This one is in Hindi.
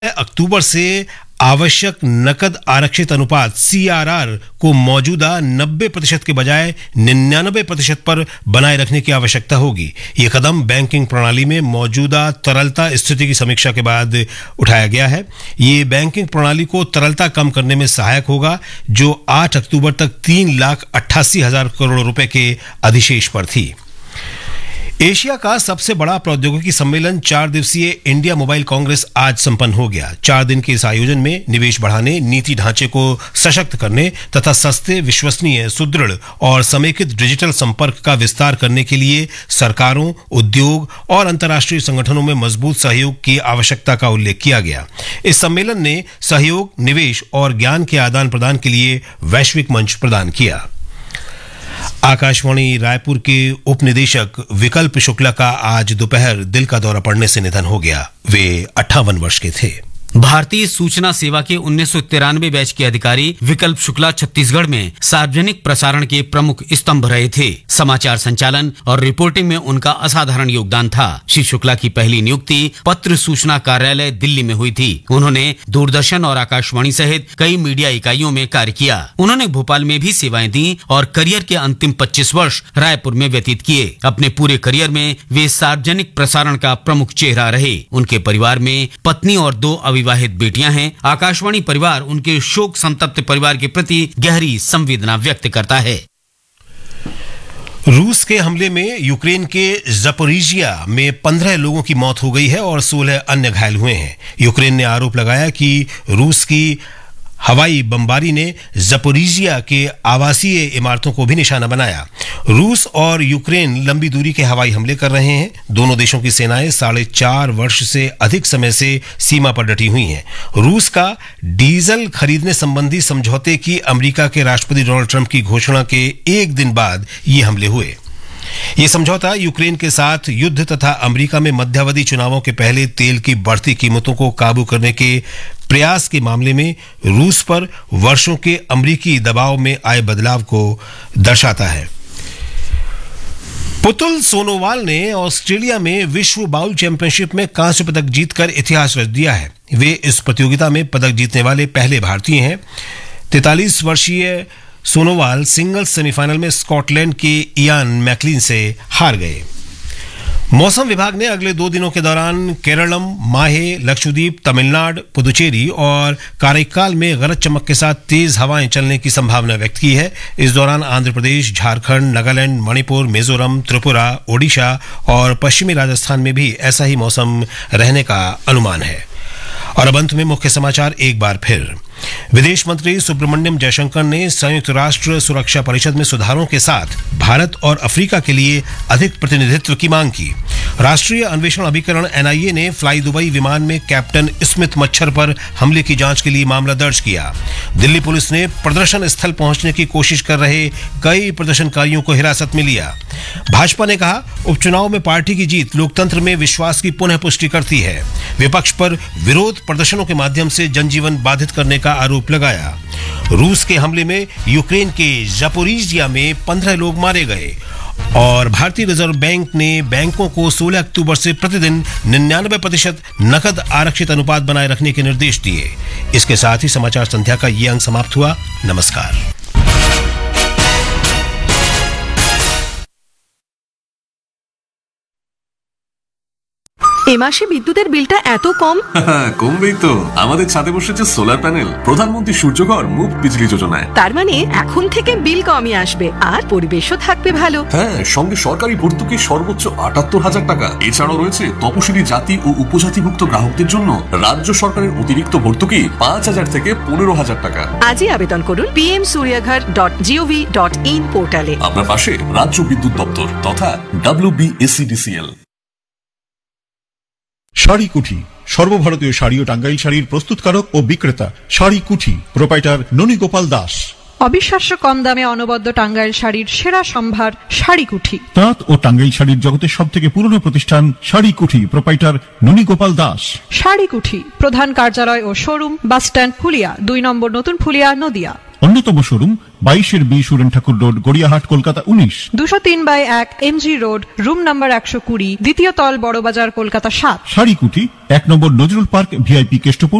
अक्टूबर से आवश्यक नकद आरक्षित अनुपात CRR को मौजूदा 90% के बजाय 99% पर बनाए रखने की आवश्यकता होगी। ये कदम बैंकिंग प्रणाली में मौजूदा तरलता स्थिति की समीक्षा के बाद उठाया गया है। ये बैंकिंग प्रणाली को तरलता कम करने में सहायक होगा, जो 8 अक्टूबर तक 3,88,000 करोड़ रुपए के अधिशेष पर थी। एशिया का सबसे बड़ा प्रौद्योगिकी सम्मेलन 4 दिवसीय इंडिया मोबाइल कांग्रेस आज संपन्न हो गया। 4 दिन के इस आयोजन में निवेश बढ़ाने, नीति ढांचे को सशक्त करने तथा सस्ते, विश्वसनीय, सुदृढ़ और समेकित डिजिटल संपर्क का विस्तार करने के लिए सरकारों, उद्योग और अंतर्राष्ट्रीय संगठनों में मजबूत सहयोग की आवश्यकता का उल्लेख किया गया। इस सम्मेलन ने सहयोग, निवेश और ज्ञान के आदान प्रदान के लिए वैश्विक मंच प्रदान किया। आकाशवाणी रायपुर के उप निदेशक विकल्प शुक्ला का आज दोपहर दिल का दौरा पड़ने से निधन हो गया। वे 58 वर्ष के थे। भारतीय सूचना सेवा के 1993 बैच के अधिकारी विकल्प शुक्ला छत्तीसगढ़ में सार्वजनिक प्रसारण के प्रमुख स्तंभ रहे थे। समाचार संचालन और रिपोर्टिंग में उनका असाधारण योगदान था। श्री शुक्ला की पहली नियुक्ति पत्र सूचना कार्यालय दिल्ली में हुई थी। उन्होंने दूरदर्शन और आकाशवाणी सहित कई मीडिया इकाइयों में कार्य किया। उन्होंने भोपाल में भी सेवाएं दी और करियर के अंतिम 25 वर्ष रायपुर में व्यतीत किए। अपने पूरे करियर में वे सार्वजनिक प्रसारण का प्रमुख चेहरा रहे। उनके परिवार में पत्नी और 2 विवाहित बेटियां हैं। आकाशवाणी परिवार उनके शोक संतप्त परिवार के प्रति गहरी संवेदना व्यक्त करता है। रूस के हमले में यूक्रेन के ज़पोरिजिया में 15 लोगों की मौत हो गई है और 16 अन्य घायल हुए हैं। यूक्रेन ने आरोप लगाया कि रूस की हवाई बमबारी ने ज़पोरिजिया के आवासीय इमारतों को भी निशाना बनाया। रूस और यूक्रेन लंबी दूरी के हवाई हमले कर रहे हैं। दोनों देशों की सेनाएं 4.5 वर्ष से अधिक समय से सीमा पर डटी हुई हैं। रूस का डीजल खरीदने संबंधी समझौते की अमेरिका के राष्ट्रपति डोनाल्ड ट्रंप की घोषणा के एक दिन बाद ये हमले हुए। ये समझौता यूक्रेन के साथ युद्ध तथा अमेरिका में मध्यावधि चुनावों के पहले तेल की बढ़ती कीमतों को काबू करने के प्रयास के मामले में रूस पर वर्षों के अमेरिकी दबाव में आए बदलाव को दर्शाता है। पुतुल सोनोवाल ने ऑस्ट्रेलिया में विश्व बाउल चैंपियनशिप में कांस्य पदक जीतकर इतिहास रच दिया है। वे इस प्रतियोगिता में पदक जीतने वाले पहले भारतीय हैं। 43 वर्षीय सोनोवाल सिंगल्स सेमीफाइनल में स्कॉटलैंड के इयान मैकलिन से हार गए। मौसम विभाग ने अगले 2 दिनों के दौरान केरलम, माहे, लक्षद्वीप, तमिलनाडु, पुदुचेरी और काराइकाल में गरज चमक के साथ तेज हवाएं चलने की संभावना व्यक्त की है। इस दौरान आंध्र प्रदेश, झारखंड, नागालैंड, मणिपुर, मिजोरम, त्रिपुरा, ओडिशा और पश्चिमी राजस्थान में भी ऐसा ही मौसम रहने का अनुमान है। और अब अंत में मुख्य समाचार एक बार फिर। विदेश मंत्री सुब्रमण्यम जयशंकर ने संयुक्त राष्ट्र सुरक्षा परिषद में सुधारों के साथ भारत और अफ्रीका के लिए अधिक प्रतिनिधित्व की मांग की। राष्ट्रीय अन्वेषण अभिकरण NIA ने फ्लाई दुबई विमान में कैप्टन स्मिथ मच्छर पर हमले की जांच के लिए मामला दर्ज किया। दिल्ली पुलिस ने प्रदर्शन स्थल पहुंचने की कोशिश कर रहे कई प्रदर्शनकारियों को हिरासत में लिया। भाजपा ने कहा, उपचुनाव में पार्टी की जीत लोकतंत्र में विश्वास की पुनः पुष्टि करती है। विपक्ष पर विरोध प्रदर्शनों के माध्यम से जनजीवन बाधित करने का आरोप लगाया। रूस के हमले में यूक्रेन के ज़पोरिजिया में 15 लोग मारे गए। और भारतीय रिजर्व बैंक ने बैंकों को 16 अक्टूबर से प्रतिदिन 99% नकद आरक्षित अनुपात बनाए रखने के निर्देश दिए। इसके साथ ही समाचार संध्या का ये अंक समाप्त हुआ। नमस्कार। এ মাসে বিদ্যুতের বিলটা এত কম। কমবেই তো, আমাদের ছাদে বসেছে সোলার প্যানেল, প্রধানমন্ত্রী সূর্যঘর মুফট বিজলি যোজনায়। তার মানে এখন থেকে বিল কমই আসবে আর পরিবেশও থাকবে ভালো। হ্যাঁ, সঙ্গে সরকারি ভর্তুকি সর্বোচ্চ ৭৮,০০০ টাকা। এছাড়াও রয়েছে তপশিলি জাতি ও উপজাতিভুক্ত গ্রাহকদের জন্য রাজ্য সরকারের অতিরিক্ত ভর্তুকি ৫,০০০ থেকে ১৫,০০০ টাকা। আজই আবেদন করুন pmsuryaghar.gov.in পোর্টালে। আপনার পাশে রাজ্য বিদ্যুৎ দপ্তর তথা WBSEDCL। শাড়ি কুঠি, সর্বভারতীয় শাড়ি ও টাঙ্গাইল শাড়ির প্রস্তুতকারক ও বিক্রেতা। শাড়ি কুঠি, প্রোপাইটার ননী গোপাল দাস। অবিশ্বাস্য কম দামে অনবদ্য টাঙ্গাইল শাড়ির সেরা সম্ভার শাড়ি কুঠি। তাঁত ও টাঙ্গাইল শাড়ির জগতের সব থেকে পুরনো প্রতিষ্ঠান শাড়ি কুঠি, প্রোপাইটার ননী গোপাল দাস। শাড়ি কুঠি, প্রধান কার্যালয় ও শোরুম, বাসস্ট্যান্ড ফুলিয়া, 2 নম্বর নতুন ফুলিয়া, নদিয়া। অন্যতম শোরুম 22 সুরেন ঠাকুর road, Gariahat, Kolkata 19। 203/1 MG road, room number 120, দ্বিতীয় তল, বড়বাজার, কলকাতা 7। শাড়ি কুঠি 1 নম্বর নজরুল পার্ক, VIP কেষ্টপুর।